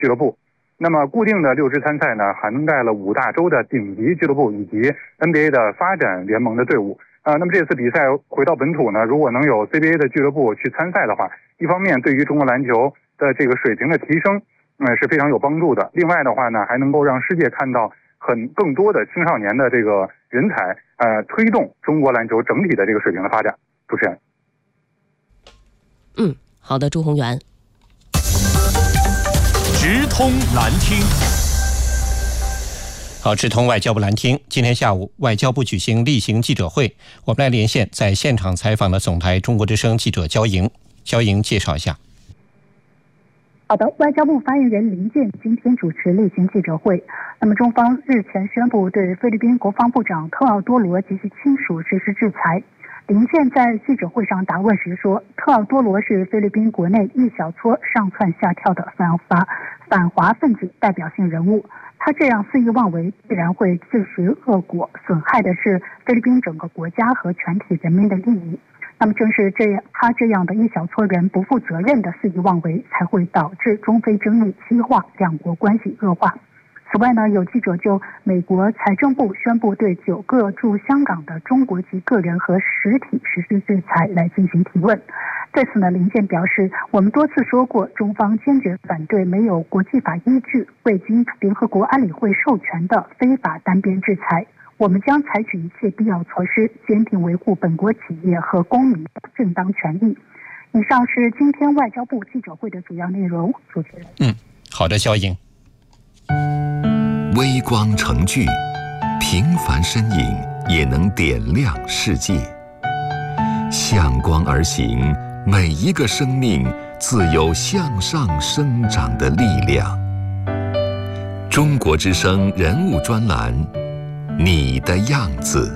俱乐部。那么固定的6支参赛呢，涵盖了5大洲的顶级俱乐部以及 NBA 的发展联盟的队伍。那么这次比赛回到本土呢，如果能有 CBA 的俱乐部去参赛的话，一方面对于中国篮球的这个水平的提升，是非常有帮助的。另外的话呢，还能够让世界看到更多的青少年的这个人才，推动中国篮球整体的这个水平的发展。主持人。 好的，朱宏元。 直通蓝厅。 好，直通外交部蓝厅。今天下午，外交部举行例行记者会，我们来连线在现场采访的总台中国之声记者焦莹。焦莹介绍一下。 好的，外交部发言人林健今天主持例行记者会。那么中方日前宣布对菲律宾国防部长特奥多罗及其亲属实施制裁。林健在记者会上答问时说，特奥多罗是菲律宾国内一小撮上蹿下跳的反华分子代表性人物，他这样肆意妄为必然会自食恶果，损害的是菲律宾整个国家和全体人民的利益。那么正是他这样的一小撮人不负责任的肆意妄为，才会导致中非争议激化，两国关系恶化。此外呢，有记者就美国财政部宣布对9个驻香港的中国籍个人和实体实施制裁来进行提问。对此呢，林健表示，我们多次说过，中方坚决反对没有国际法依据、未经联合国安理会授权的非法单边制裁。我们将采取一切必要措施，坚定维护本国企业和公民的正当权益。以上是今天外交部记者会的主要内容。主持人。 好的，焦莹。 微光成炬，平凡身影也能点亮世界。向光而行，每一个生命自有向上生长的力量。中国之声人物专栏，你的样子。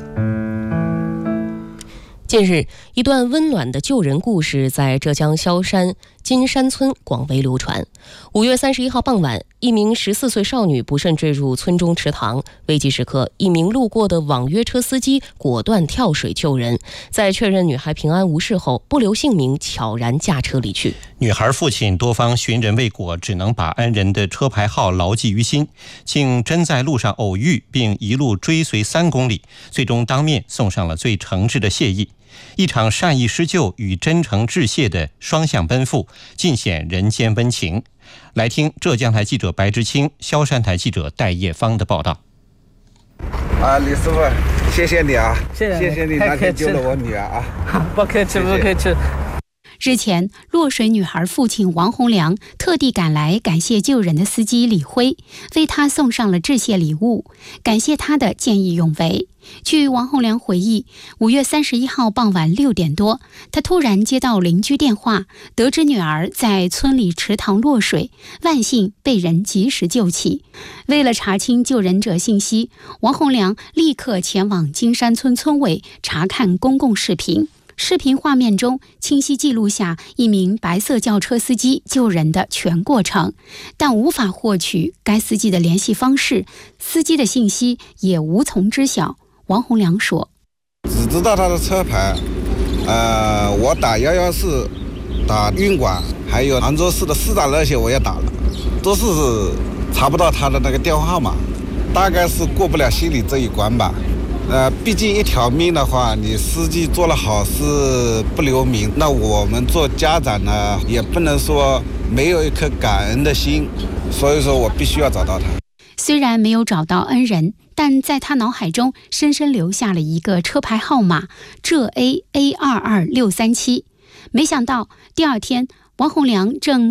近日，一段温暖的救人故事在浙江萧山金山村广为流传。5月31号傍晚，一名14岁少女不慎坠入村中池塘，危急时刻，一名路过的网约车司机果断跳水救人，在确认女孩平安无事后，不留姓名，悄然驾车离去。 女孩父亲多方寻人未果，只能把恩人的车牌号牢记于心，竟真在路上偶遇，并一路追随3公里，最终当面送上了最诚挚的谢意。一场善意施救与真诚致谢的双向奔赴，尽显人间温情。来听浙江台记者白之清、萧山台记者戴叶芳的报道。 李师傅，谢谢你啊！谢谢你那天救了我女儿啊！ 不客气，不客气。 日前，落水女孩父亲王洪良特地赶来感谢救人的司机李辉，为他送上了致谢礼物，感谢他的见义勇为。据王洪良回忆，5月31号傍晚6点多，他突然接到邻居电话，得知女儿在村里池塘落水，万幸被人及时救起。为了查清救人者信息，王洪良立刻前往金山村村委查看公共视频。视频画面中清晰记录下一名白色轿车司机救人的全过程，但无法获取该司机的联系方式，司机的信息也无从知晓。王洪良说， 只知道他的车牌，我打114，打运管，还有杭州市的市长那些我也打了，都是查不到他的那个电话号码，大概是过不了心里这一关吧。毕竟一条命的话，你司机做了好事不留名，那我们做家长呢，也不能说没有一颗感恩的心，所以说我必须要找到他。 虽然没有找到恩人，但在他脑海中深深留下了一个车牌号码浙 A A22637。没想到第二天，王洪良正